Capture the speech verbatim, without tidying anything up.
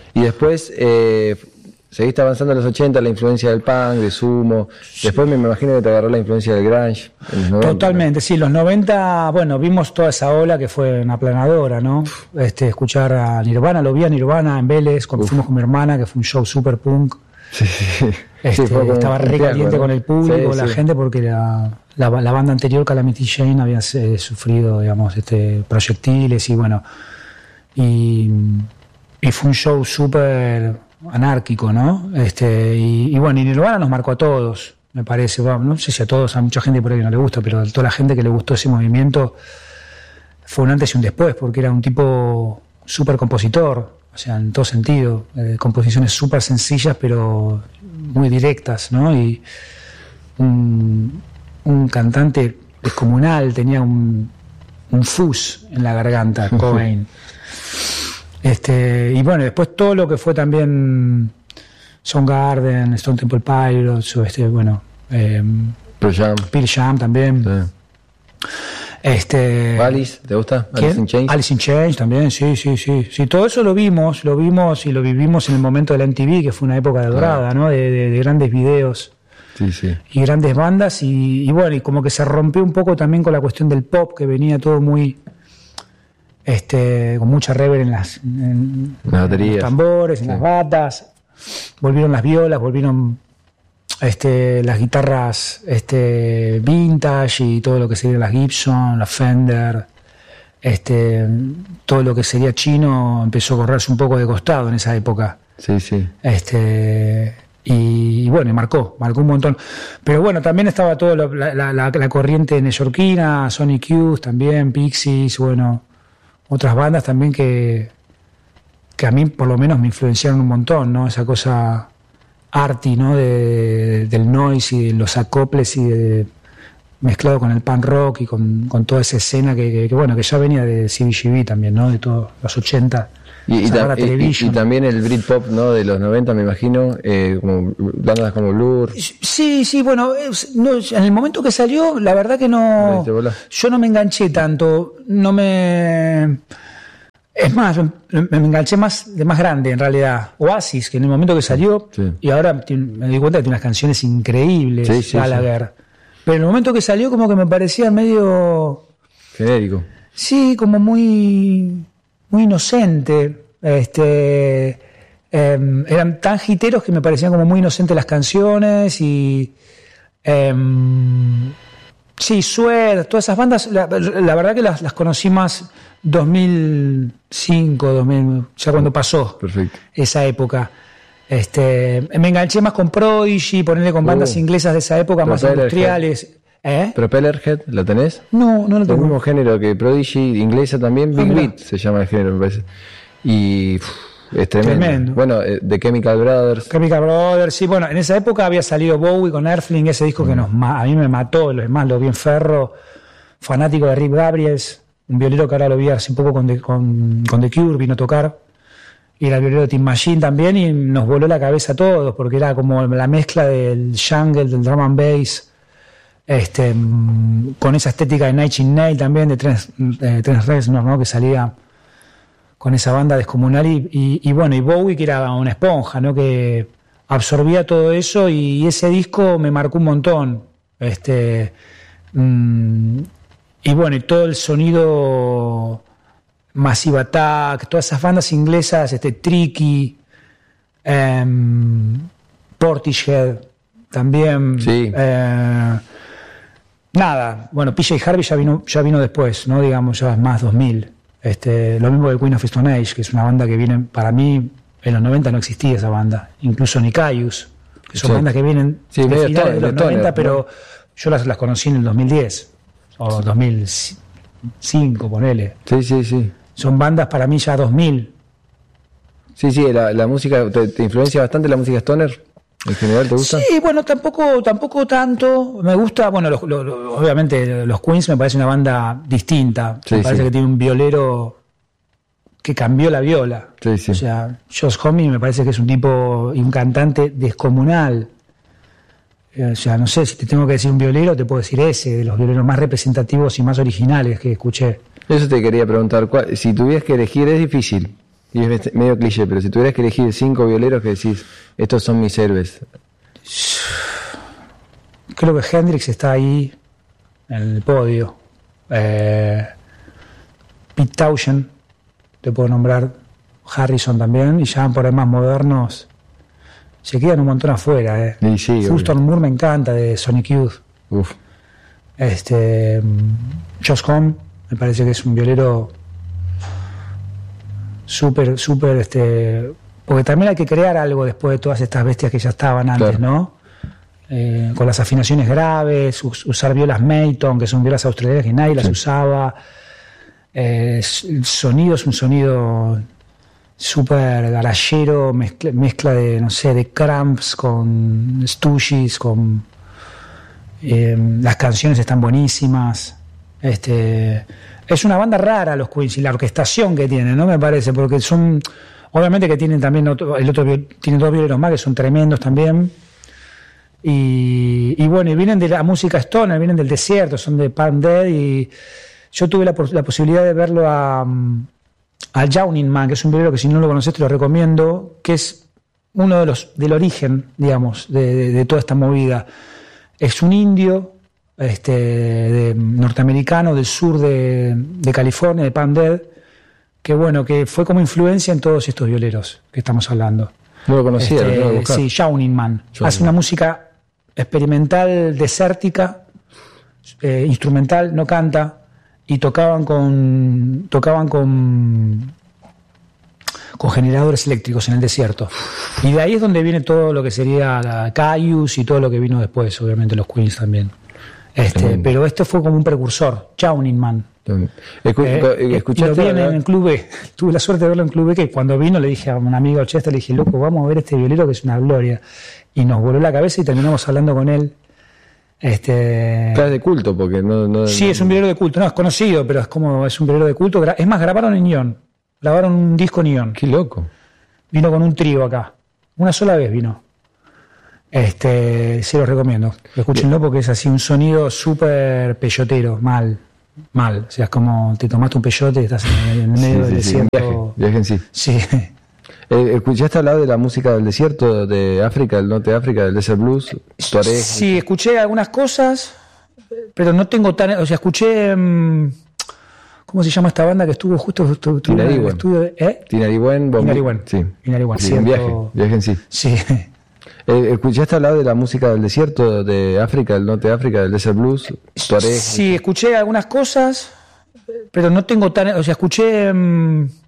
Y después eh, seguiste avanzando en los ochenta, la influencia del punk, de Sumo. Después me imagino que te agarró la influencia del grunge en los noventa. Totalmente, sí. Los noventa, bueno, vimos toda esa ola que fue una aplanadora, ¿no? Este, escuchar a Nirvana, lo vi a Nirvana en Vélez cuando Uf. fuimos con mi hermana, que fue un show super punk. Sí, sí. Este, sí estaba re caliente, ¿no?, con el público, sí, la sí. gente, porque la, la, la banda anterior, Calamity Jane, había eh, sufrido, digamos, este, proyectiles y bueno, y, y fue un show súper anárquico, ¿no? Este, y, y bueno, y Nirvana nos marcó a todos, me parece. Bueno, no sé si a todos, a mucha gente por ahí que no le gusta, pero a toda la gente que le gustó ese movimiento fue un antes y un después, porque era un tipo súper compositor. O sea, en todo sentido, eh, composiciones súper sencillas pero muy directas, ¿no? Y un, un cantante descomunal, tenía un, un fuzz en la garganta, Cobain. Este, y bueno, después todo lo que fue también Soundgarden, Stone Temple Pilots, o este, bueno, eh, Pearl Jam. Pearl Jam también. Sí. Este, Alice, ¿te gusta? ¿Quién? Alice in Chains. Alice in Chains también, sí, sí, sí, sí. Todo eso lo vimos, lo vimos y lo vivimos en el momento de la M T V, que fue una época dorada, ah. ¿no? De, de, de grandes videos sí, sí. y grandes bandas y, y bueno, y como que se rompió un poco también con la cuestión del pop, que venía todo muy, este, con mucha reverb en las, en, las en los tambores, sí. en las batas. Volvieron las violas, volvieron Este, las guitarras este, vintage y todo lo que sería las Gibson, las Fender, este, todo lo que sería chino empezó a correrse un poco de costado en esa época. Sí, sí. Este, y, y bueno, y marcó, marcó un montón. Pero bueno, también estaba toda la, la, la, la corriente neoyorquina, Sonic Youth también, Pixies, bueno, otras bandas también que, que a mí por lo menos me influenciaron un montón, ¿no? Esa cosa arty, ¿no? De, del noise y de los acoples y de, mezclado con el punk rock y con, con toda esa escena que, que, que bueno, que ya venía de C B G B también, ¿no? De todos los ochenta. Y, y, ta- y, y, y también el Britpop, ¿no? De los noventa, me imagino, eh, como bandas como Blur. Sí, sí, bueno, es, no, en el momento que salió, la verdad que no, yo no me enganché tanto, no me... Es más, me, me enganché más de más grande en realidad. Oasis, que en el momento que salió, sí. y ahora me di cuenta que tiene unas canciones increíbles, sí, sí, Gallagher. Sí. Pero en el momento que salió como que me parecía medio... genérico. Sí, como muy, muy inocente. Este, eh, eran tan jiteros que me parecían como muy inocentes las canciones y... Eh, sí, Sued, todas esas bandas, la, la verdad que las, las conocí más dos mil cinco, dos mil, ya cuando pasó Perfecto. esa época. Este, me enganché más con Prodigy, ponerle con bandas uh, inglesas de esa época, más industriales. ¿Eh? Propellerhead, ¿la tenés? No, no lo tengo. El mismo género que Prodigy, inglesa también, Big Beat se llama el género, me parece. Y uf, es tremendo. tremendo. Bueno, eh, The Chemical Brothers. Chemical Brothers, sí, bueno, en esa época había salido Bowie con Earthling, ese disco mm. que nos, a mí me mató, los demás lo vi en Ferro, fanático de Rick Gabriels, un violero que ahora lo vi hace poco con The, con, con The Cure, vino a tocar, y era el violero de Tim Machine también, y nos voló la cabeza a todos, porque era como la mezcla del jungle, del drum and bass, este, con esa estética de Nine Inch Nails también, de Trent, de Trent Reznor, ¿no? Que salía con esa banda descomunal, y, y, y bueno, y Bowie, que era una esponja, ¿no? Que absorbía todo eso, y ese disco me marcó un montón. Este, mmm, y bueno, y todo el sonido Massive Attack, todas esas bandas inglesas, este, Tricky, um, Portishead también. Sí. Eh, nada, bueno, P J Harvey ya vino, ya vino después, ¿no? Digamos, ya es más dos mil. Este, lo mismo que Queen of Stone Age, que es una banda que viene, para mí, en los noventa no existía esa banda. Incluso Nicaius, que son sí. bandas que vienen sí, de finales toner, de los toner, noventa, pero ¿no? yo las, las conocí en el dos mil diez, o dos mil cinco, ponele. Sí, sí, sí. Son bandas para mí ya dos mil. Sí, sí, la, la música, te, ¿te influencia bastante la música stoner? ¿En general te gusta? Sí, bueno, tampoco tampoco tanto. Me gusta, bueno, los, los, los, obviamente los Queens me parece una banda distinta. Sí, me parece sí. que tiene un violero que cambió la viola. Sí, sí. O sea, Josh Homme me parece que es un tipo y un cantante descomunal. O sea, no sé, si te tengo que decir un violero, te puedo decir ese, de los violeros más representativos y más originales que escuché. Eso te quería preguntar, ¿cuál, si tuvieras que elegir, es difícil, Y es medio cliché, pero si tuvieras que elegir cinco violeros que decís, estos son mis héroes. Creo que Hendrix está ahí en el podio. Eh, Pete Townshend, te puedo nombrar, Harrison también, y ya por ahí más modernos se quedan un montón afuera. Eh. Y sí, Thurston Moore me encanta, de Sonic Youth. Uf. Este, Josh Homme me parece que es un violero súper, súper, este, porque también hay que crear algo después de todas estas bestias que ya estaban antes, claro. ¿no? Eh, con las afinaciones graves, us, usar violas Mayton, que son violas australianas que nadie las sí. usaba. Eh, el sonido es un sonido súper garallero, mezcla, mezcla de, no sé, de Cramps con Stooges, con eh, las canciones están buenísimas. Este, es una banda rara los Queens y la orquestación que tienen, ¿no? Me parece, porque son, obviamente que tienen también otro, el otro tienen dos violeros más que son tremendos también. Y, y bueno, y vienen de la música stoner, vienen del desierto, son de Palm Dead, y yo tuve la, la posibilidad de verlo a, a Yawning Man, que es un violero que si no lo conoces te lo recomiendo, que es uno de los del origen, digamos, de, de, de toda esta movida. Es un indio este, de, norteamericano del sur de, de California, de Palm Dead, que bueno, que fue como influencia en todos estos violeros que estamos hablando. No lo conocía, este, lo tengo que buscar. Sí, Yawning Man. Yawning. Hace una música experimental, desértica, eh, instrumental, no canta, y tocaban con tocaban con con generadores eléctricos en el desierto. Y de ahí es donde viene todo lo que sería la Caius y todo lo que vino después, obviamente los Queens también. Este, mm. Pero esto fue como un precursor, Yawning Man. Escu eh, ¿Escuchaste? Lo vi en, en Club B. Tuve la suerte de verlo en Club B, que cuando vino le dije a un amigo Chester, le dije, loco, vamos a ver este violero que es una gloria. Y nos voló la cabeza y terminamos hablando con él. Este... Claro, es de culto, porque no... no sí, no, es un violero de culto. No, es conocido, pero es como es un violero de culto. Es más, grabaron en Ion. Grabaron un disco en Ion. Qué loco. Vino con un trío acá. Una sola vez vino. Este, se los recomiendo. Escúchenlo porque es así un sonido súper peyotero, mal. Mal, o sea, es como te tomaste un peyote y estás en el medio sí, del sí, desierto. Sí, viaje, viaje en sí. Sí. Eh, ¿Escuchaste hablar de la música del desierto, de África, del norte de África, del Desert Blues? Tuareg, sí, escuché algunas cosas, pero no tengo tan... O sea, escuché... Um, ¿cómo se llama esta banda que estuvo justo, justo, justo en el estudio? De, ¿eh? Tinariwen. Tinariwen. Sí. Tinariwen, sí, un viaje, viaje en sí. Sí. Eh, ¿Escuchaste hablar de la música del desierto, de África, del norte de África, del Desert Blues? Tuareg, sí, escuché algunas cosas, pero no tengo tan... O sea, escuché... Um,